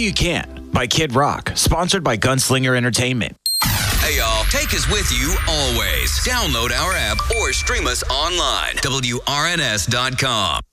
You Can by Kid Rock, sponsored by Gunslinger Entertainment. Hey, y'all. Take us with you always. Download our app or stream us online. WRNS.com.